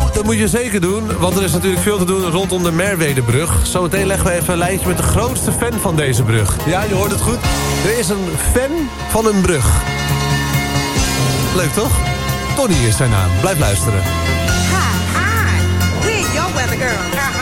dat moet je zeker doen, want er is natuurlijk veel te doen rondom de Merwedebrug. Zometeen leggen we even een lijntje met de grootste fan van deze brug. Ja, je hoort het goed. Er is een fan van een brug. Leuk toch? Tony is zijn naam. Blijf luisteren. Hi, we're your weather girl.